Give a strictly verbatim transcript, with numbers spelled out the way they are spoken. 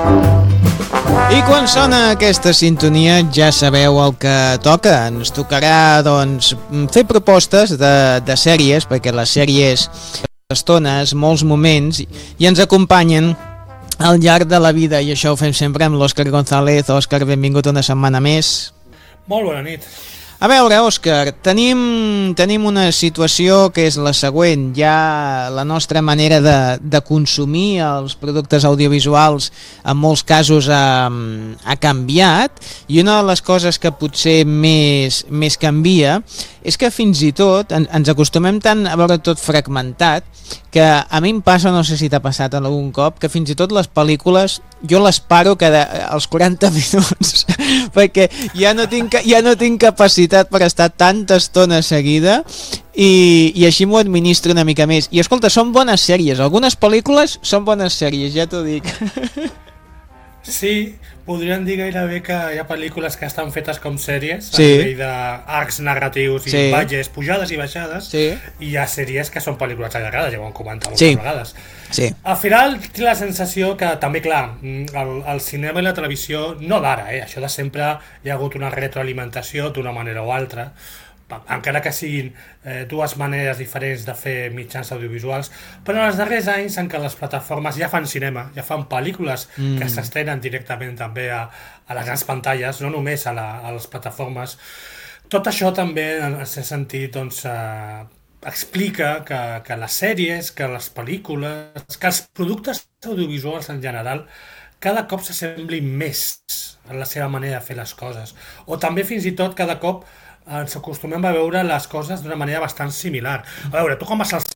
I quan sona aquesta sintonia ja sabeu el que toca. Ens tocarà doncs, fer propostes de, de sèries, perquè les sèries estones, molts moments, i ens acompanyen al llarg de la vida, i això ho fem sempre amb l'Òscar González. Òscar, benvingut una setmana més. Molt bona nit. A veure, Òscar, tenim, tenim una situació que és la següent. Ja la nostra manera de, de consumir els productes audiovisuals en molts casos ha, ha canviat, i una de les coses que potser més, més canvia és que fins i tot en, ens acostumem tant a veure tot fragmentat que a mi em passa, no sé si t'ha passat algun cop, que fins i tot les pel·lícules jo les paro cada, als quaranta minuts perquè ja no tinc, ja no tinc capacitat per estar tanta estona seguida, i, i així m'ho administro una mica més. I escolta, són bones sèries, algunes pel·lícules són bones sèries, ja t'ho dic. Sí, podríem dir gairebé que hi ha pel·lícules que estan fetes com sèries, sí, a nivell d'arcs narratius i sí, valles, pujades i baixades, sí, i hi ha sèries que són pel·lícules allargades, ja ho hem comentat moltes sí, vegades. Sí. Al final tinc la sensació que també, clar, el, el cinema i la televisió, no d'ara, eh? Això de sempre hi ha hagut una retroalimentació d'una manera o altra, encara que siguin eh, dues maneres diferents de fer mitjans audiovisuals, però en els darrers anys en què les plataformes ja fan cinema, ja fan pel·lícules mm. que s'estrenen directament també a, a les grans pantalles, no només a, la, a les plataformes, tot això també en aquest sentit doncs, eh, explica que, que les sèries, que les pel·lícules, que els productes audiovisuals en general cada cop s'assemblin més en la seva manera de fer les coses, o també fins i tot cada cop ens acostumem a veure les coses d'una manera bastant similar. A veure, tu quan vas al